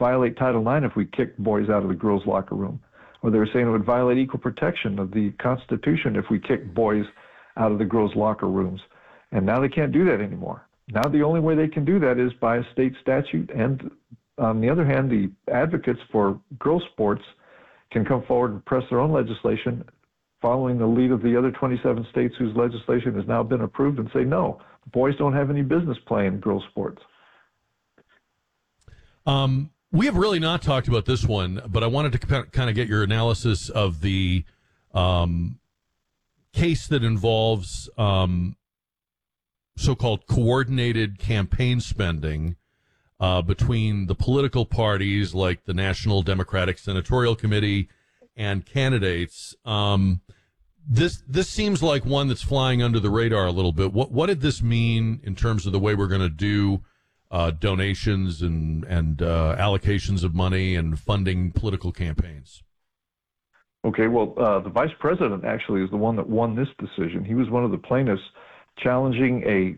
violate Title IX if we kick boys out of the girls' locker room. Or they were saying it would violate equal protection of the Constitution if we kick boys out of the girls' locker rooms. And now they can't do that anymore. Now the only way they can do that is by a state statute. And on the other hand, the advocates for girls' sports can come forward and press their own legislation following the lead of the other 27 states whose legislation has now been approved and say, no, boys don't have any business playing girls' sports. We have really not talked about this one, but I wanted to kind of get your analysis of the case that involves so-called coordinated campaign spending between the political parties like the National Democratic Senatorial Committee and candidates. This seems like one that's flying under the radar a little bit. What did this mean in terms of the way we're going to do donations and allocations of money and funding political campaigns? Okay, well, the vice president actually is the one that won this decision. He was one of the plaintiffs challenging a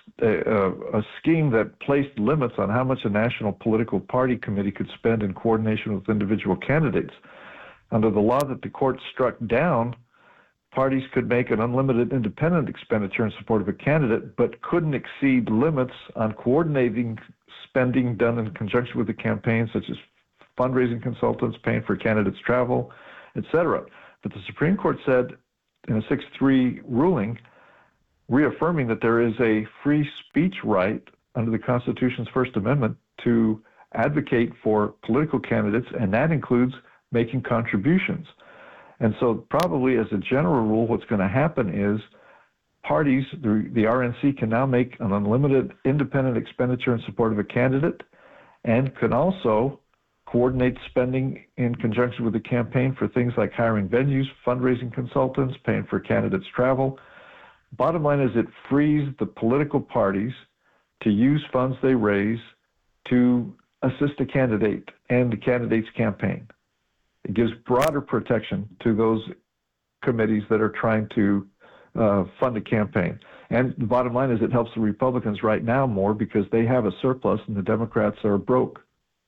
scheme that placed limits on how much a national political party committee could spend in coordination with individual candidates. Under the law that the court struck down, parties could make an unlimited independent expenditure in support of a candidate, but couldn't exceed limits on coordinating spending done in conjunction with the campaign, such as fundraising consultants, paying for candidates' travel, etc. But the Supreme Court said in a 6-3 ruling, reaffirming that there is a free speech right under the Constitution's First Amendment to advocate for political candidates, and that includes making contributions. And so probably as a general rule, what's going to happen is parties, the RNC, can now make an unlimited independent expenditure in support of a candidate and can also coordinate spending in conjunction with the campaign for things like hiring venues, fundraising consultants, paying for candidates' travel. Bottom line is it frees the political parties to use funds they raise to assist a candidate and the candidate's campaign. It gives broader protection to those committees that are trying to fund a campaign. And the bottom line is it helps the Republicans right now more because they have a surplus and the Democrats are broke.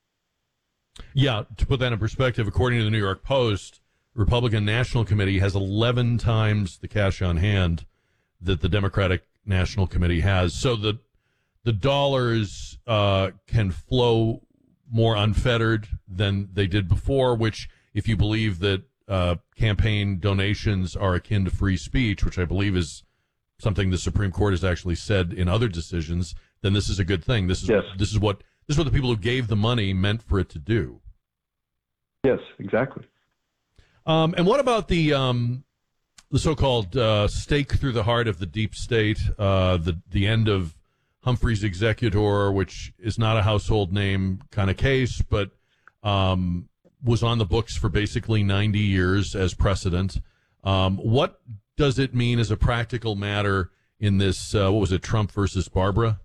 Yeah, to put that in perspective, according to the New York Post, the Republican National Committee has 11 times the cash on hand that the Democratic National Committee has. So the dollars can flow more unfettered than they did before, which, if you believe that campaign donations are akin to free speech, which I believe is something the Supreme Court has actually said in other decisions, then this is a good thing. This is what the people who gave the money meant for it to do. Yes, exactly. And what about the so-called stake through the heart of the deep state, the end of Humphrey's Executor, which is not a household name kind of case, but was on the books for basically 90 years as precedent. What does it mean as a practical matter in this, what was it, Trump versus Barbara?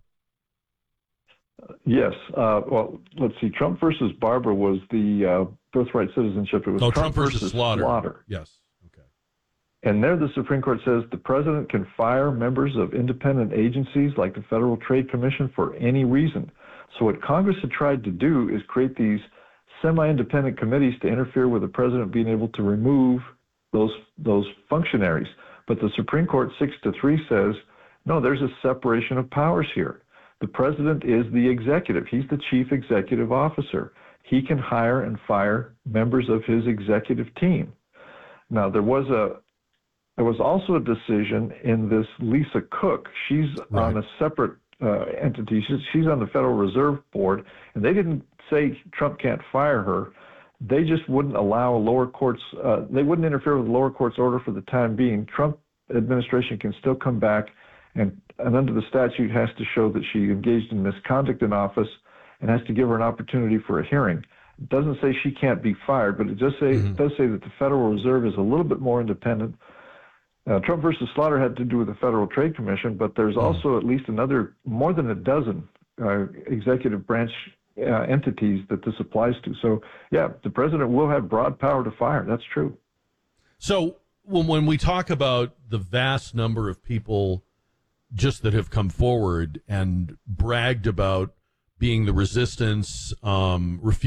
Yes. Well, let's see. Trump versus Barbara was the birthright citizenship. It was Trump versus Slaughter. Yes. Okay. And there the Supreme Court says the president can fire members of independent agencies like the Federal Trade Commission for any reason. So what Congress had tried to do is create these semi-independent committees to interfere with the president being able to remove those functionaries. But the Supreme Court 6-3 says, no, there's a separation of powers here. The president is the executive. He's the chief executive officer. He can hire and fire members of his executive team. Now, there was also a decision in this Lisa Cook. She's right on a separate entity. She's on the Federal Reserve Board, and they didn't say Trump can't fire her. They just wouldn't allow lower courts, they wouldn't interfere with the lower court's order for the time being. Trump administration can still come back and under the statute has to show that she engaged in misconduct in office and has to give her an opportunity for a hearing. It doesn't say she can't be fired, but it does say that the Federal Reserve is a little bit more independent. Trump versus Slaughter had to do with the Federal Trade Commission, but there's also at least more than a dozen executive branch entities that this applies to. So, yeah, the president will have broad power to fire. That's true. So when we talk about the vast number of people just that have come forward and bragged about being the resistance,